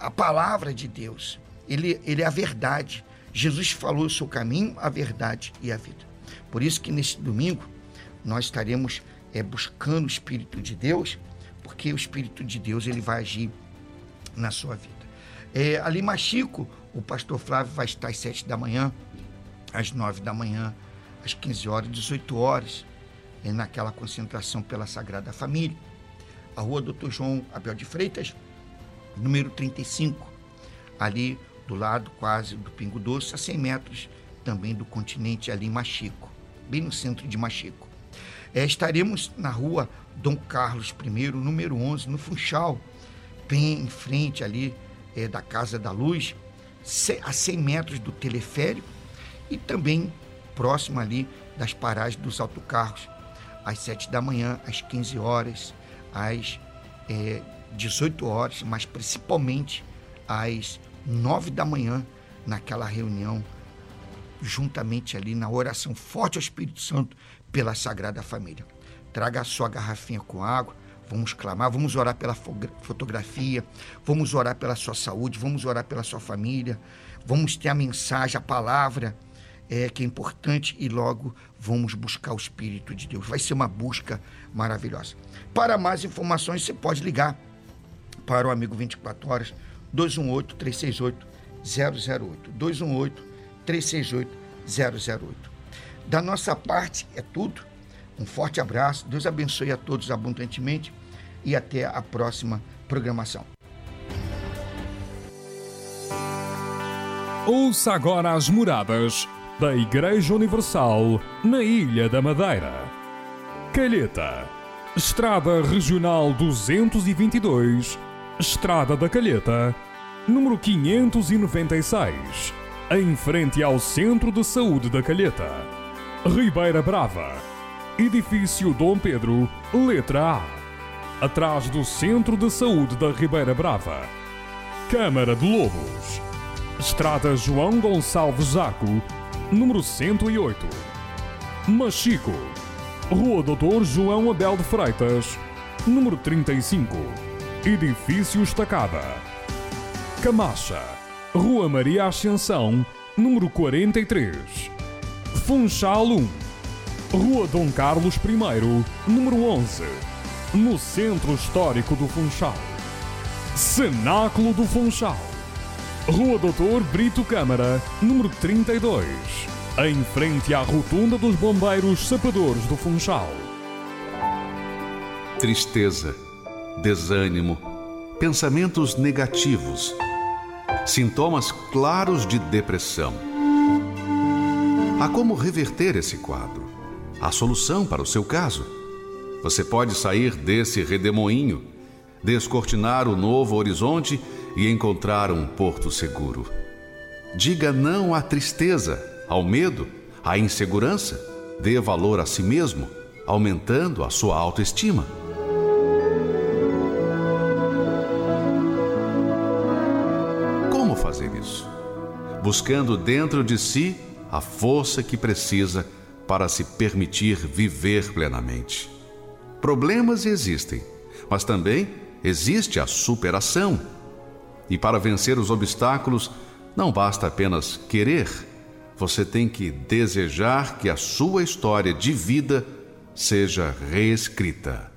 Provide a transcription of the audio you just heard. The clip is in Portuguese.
a palavra de Deus. Ele é a verdade. Jesus falou: eu sou o caminho, a verdade e a vida. Por isso que nesse domingo nós estaremos buscando o Espírito de Deus, porque o Espírito de Deus ele vai agir na sua vida. Ali em Machico, o pastor Flávio vai estar às 7 da manhã, às 9 da manhã, às 15 horas, 18 horas, naquela concentração pela Sagrada Família. A rua Dr. João Abel de Freitas, número 35, ali do lado quase do Pingo Doce, a 100 metros também do Continente, ali em Machico, bem no centro de Machico. Estaremos na rua Dom Carlos I, número 11, no Funchal, bem em frente ali da Casa da Luz, a 100 metros do teleférico e também próximo ali das paragens dos autocarros, às 7 da manhã, às 15 horas, às 18 horas, mas principalmente às 9 da manhã, naquela reunião, juntamente ali na oração forte ao Espírito Santo pela Sagrada Família. Traga a sua garrafinha com água, vamos clamar, vamos orar pela fotografia, vamos orar pela sua saúde, vamos orar pela sua família, vamos ter a mensagem, a palavra que é importante e logo vamos buscar o Espírito de Deus. Vai ser uma busca maravilhosa. Para mais informações, você pode ligar para o Amigo 24 Horas, 218-368-008, 218-368-008. Da nossa parte é tudo. Um forte abraço, Deus abençoe a todos abundantemente e até a próxima programação. Ouça agora as moradas da Igreja Universal na Ilha da Madeira. Calheta, Estrada Regional 222, Estrada da Calheta, número 596, em frente ao Centro de Saúde da Calheta. Ribeira Brava, Edifício Dom Pedro, letra A, atrás do Centro de Saúde da Ribeira Brava. Câmara de Lobos, Estrada João Gonçalves Zaco, número 108. Machico, Rua Dr. João Abel de Freitas, número 35, Edifício Estacada. Camacha, Rua Maria Ascensão, número 43. Funchal 1, Rua Dom Carlos I, número 11, no Centro Histórico do Funchal. Cenáculo do Funchal, Rua Doutor Brito Câmara, número 32, em frente à Rotunda dos Bombeiros Sapadores do Funchal. Tristeza, desânimo, pensamentos negativos, sintomas claros de depressão. Há como reverter esse quadro. Há solução para o seu caso. Você pode sair desse redemoinho, descortinar o novo horizonte e encontrar um porto seguro. Diga não à tristeza, ao medo, à insegurança. Dê valor a si mesmo, aumentando a sua autoestima. Como fazer isso? Buscando dentro de si a força que precisa para se permitir viver plenamente. Problemas existem, mas também existe a superação. E para vencer os obstáculos, não basta apenas querer. Você tem que desejar que a sua história de vida seja reescrita.